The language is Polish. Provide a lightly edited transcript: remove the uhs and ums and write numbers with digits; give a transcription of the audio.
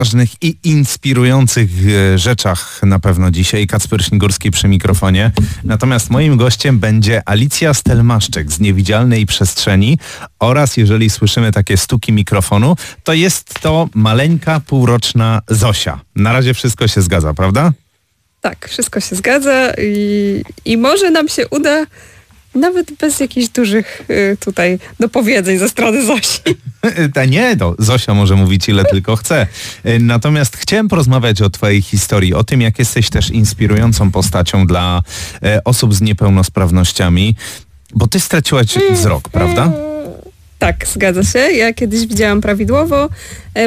ważnych i inspirujących rzeczach na pewno dzisiaj. Kacper Śnigurski przy mikrofonie. Natomiast moim gościem będzie Alicja Stelmaszczyk z Niewidzialnej Przestrzeni oraz jeżeli słyszymy takie stuki mikrofonu, to jest to maleńka, półroczna Zosia. Na razie wszystko się zgadza, prawda? Tak, wszystko się zgadza i może nam się uda nawet bez jakichś dużych tutaj dopowiedzeń ze strony Zosi. Nie, Zosia może mówić ile tylko chce. Natomiast chciałem porozmawiać o twojej historii, o tym jak jesteś też inspirującą postacią dla osób z niepełnosprawnościami, bo ty straciłaś wzrok, prawda? Tak, zgadza się. Ja kiedyś widziałam prawidłowo.